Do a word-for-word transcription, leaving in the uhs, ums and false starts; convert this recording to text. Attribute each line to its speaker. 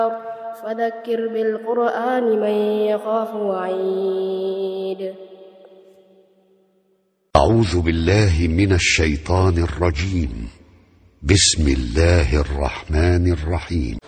Speaker 1: فذكر بالقرآن من يخاف وعيد.
Speaker 2: أعوذ بالله من الشيطان الرجيم. بسم الله الرحمن الرحيم.